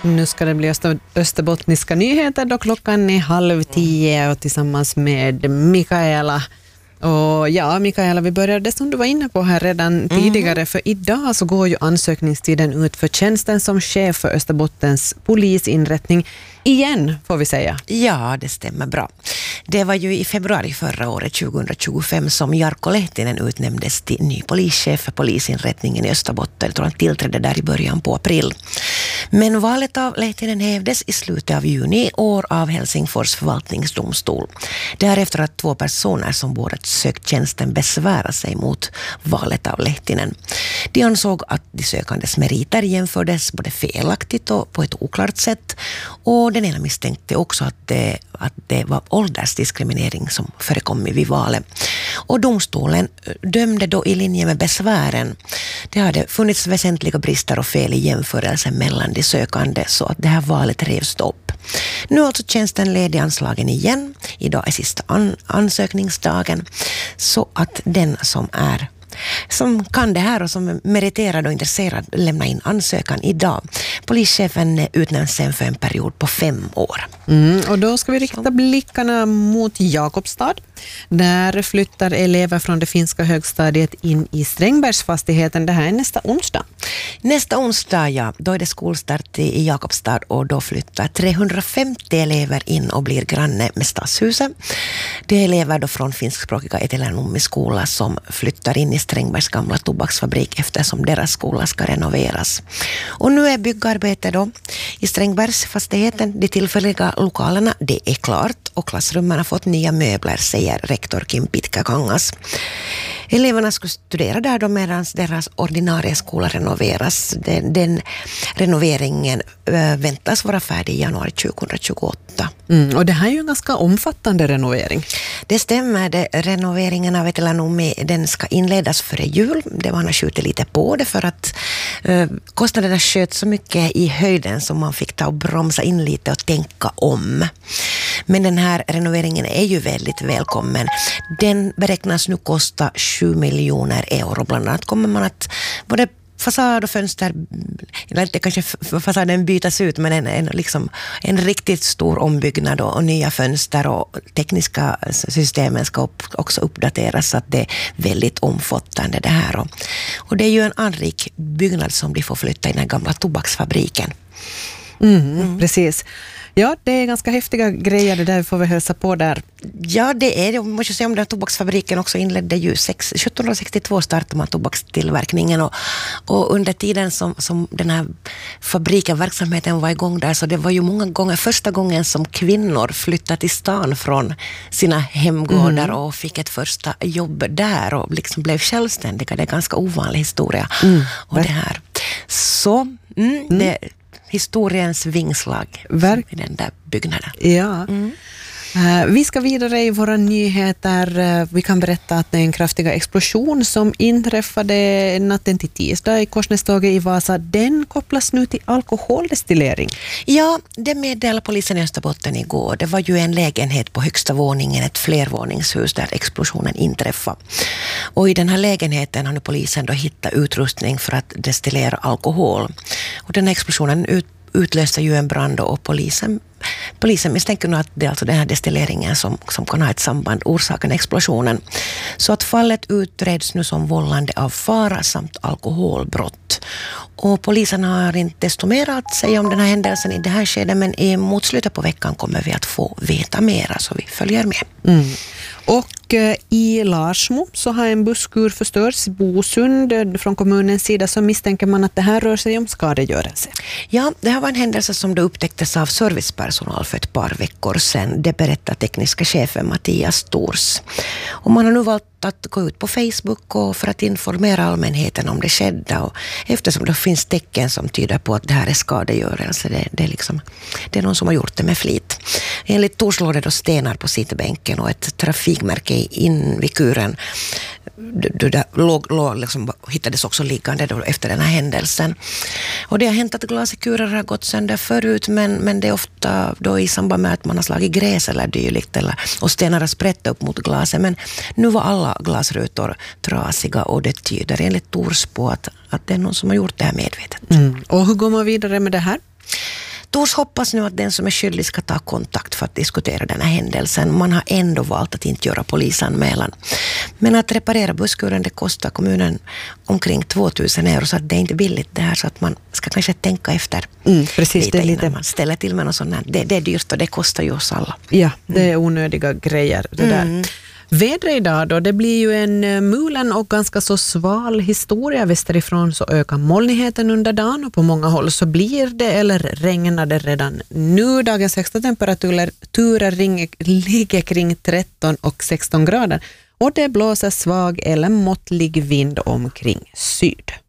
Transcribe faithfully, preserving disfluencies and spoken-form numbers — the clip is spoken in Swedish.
Nu ska det bli öster- österbottniska nyheter då klockan är halv tio och tillsammans med Mikaela. Och ja, Mikaela, vi började som du var inne på här redan tidigare, mm. för idag så går ju ansökningstiden ut för tjänsten som chef för Österbottens polisinrättning. Igen, får vi säga. Ja, det stämmer bra. Det var ju i februari förra året, tjugohundratjugofem, som Jarkko Lehtinen utnämndes till ny polischef för polisinrättningen i Österbotten. Jag tror han tillträdde där i början på april. Men valet av Lehtinen hävdes i slutet av juni i år av Helsingfors förvaltningsdomstol. Därefter att två personer som båda sökt tjänsten besvära sig mot valet av Lehtinen. De ansåg att de sökandes meriter jämfördes både felaktigt och på ett oklart sätt, och den ena misstänkte också att det, att det var åldersdiskriminering som förekom vid valet. Och domstolen dömde då i linje med besvären. Det hade funnits väsentliga brister och fel i jämförelsen mellan de sökande, så att det här valet revs upp. Nu är alltså tjänsten ledig anslagen igen. Idag är sista an- ansökningsdagen, så att den som är som kan det här och som är meriterad och intresserad lämna in ansökan idag. Polischefen utnämns sen för en period på fem år. Mm, och då ska vi rikta blickarna mot Jakobstad. Där flyttar elever från det finska högstadiet in i Strängbergsfastigheten. Det här är nästa onsdag. Nästa onsdag, ja. Då är det skolstart i Jakobstad och då flyttar trehundrafemtio elever in och blir granne med Stadshuset. Det är elever då från finskspråkiga Etelä-Nummi skola som flyttar in i Strängbergs gamla tobaksfabrik eftersom deras skola ska renoveras. Och nu är byggarbete då i Strängbergsfastigheten. De tillfälliga lokalerna, det är klart, och klassrummen har fått nya möbler, säger rektor Kim Pitkäkangas. Eleverna ska studera där då medan deras ordinarie skola renoveras. Den, den renoveringen äh, väntas vara färdig i januari tjugohundratjugoåtta. Mm, och det här är ju en ganska omfattande renovering. Det stämmer. Det, renoveringen av Etelä-Nummi, den ska inledas före jul. Det var han skjutit lite på det för att äh, kostnaderna sköt så mycket i höjden som man fick ta och bromsa in lite och tänka om. Men den här renoveringen är ju väldigt välkommen. Den beräknas nu kosta sju miljoner euro. Bland annat kommer man att både fasad och fönster, eller inte kanske fasaden bytas ut, men en, en, liksom, en riktigt stor ombyggnad och, och nya fönster och tekniska systemen ska upp, också uppdateras, så att det är väldigt omfattande det här. Och, och det är ju en anrik byggnad som de får flytta i den gamla tobaksfabriken. Mm, mm. Precis. Ja, det är ganska häftiga grejer, det där får vi hälsa på där. Ja, det är det. Jag måste säga om den tobaksfabriken också inledde ju sjuttonhundrasextiotvå startade man tobakstillverkningen, och, och under tiden som, som den här fabriken, verksamheten var igång där, så det var ju många gånger, första gången som kvinnor flyttade till stan från sina hemgårdar mm. och fick ett första jobb där och liksom blev självständiga. Det är en ganska ovanlig historia. Mm. Och det här. Så, mm, mm. det historiens vingslag Verk- i den där byggnaden. Ja. Mm. Uh, vi ska vidare i våra nyheter. Uh, vi kan berätta att det är en kraftiga explosion som inträffade natten till tisdag i Korsnäståget i Vasa. Den kopplas nu till alkoholdestillering. Ja, det meddelade polisen i Österbotten igår. Det var ju en lägenhet på högsta våningen, ett flervåningshus där explosionen inträffade. Och i den här lägenheten har nu polisen då hittat utrustning för att destillera alkohol. Och den här explosionen ut utlöste ju en brand, och polisen, polisen misstänker nu att det är alltså den här destilleringen som, som kan ha ett samband orsaken explosionen. Så att fallet utreds nu som vållande av fara samt alkoholbrott. Och polisen har inte desto mer att säga om den här händelsen i det här skedet, men i mot slutet på veckan kommer vi att få veta mera, så vi följer med. Mm. Och eh, i Larsmo så har en busskur förstörts i Bosund. Från kommunens sida så misstänker man att det här rör sig om skadegörelse. Ja, det här var en händelse som då upptäcktes av servicepersonal för ett par veckor sedan. Det berättar tekniska chefen Mattias Tors. Och man har nu valt att gå ut på Facebook och för att informera allmänheten om det skedda, och eftersom det finns tecken som tyder på att det här är skadegörelse, det, det, är liksom, det är någon som har gjort det med flit. Enligt Tors låg det då stenar på sittbänken och ett trafikmärke in vid kuren. Det, det låg, låg, liksom, hittades också liggande då efter den här händelsen. Och det har hänt att glaskurer har gått sönder förut, men, men det är ofta då i samband med att man har slagit gräs eller dylikt, eller, och stenar har sprätt upp mot glaset. Men nu var alla glasrutor trasiga, och det tyder enligt Tors på att, att det är någon som har gjort det här medvetet. Mm. Och hur går man vidare med det här? Tors hoppas nu att den som är skyldig ska ta kontakt för att diskutera den här händelsen. Man har ändå valt att inte göra polisanmälan. Men att reparera busskuren, det kostar kommunen omkring tvåtusen euro, så att det är inte billigt det här, så att man ska kanske tänka efter mm, precis, lite, det är lite innan man ställer till med något sånt här. Det, det är dyrt och det kostar ju oss alla. Ja, det är onödiga grejer det där. Mm. Vädret idag då, det blir ju en mulen och ganska så sval historia. Västerifrån så ökar molnigheten under dagen och på många håll så blir det eller regnar det redan nu. Dagens högsta temperaturer ligger kring tretton och sexton grader och det blåser svag eller måttlig vind omkring syd.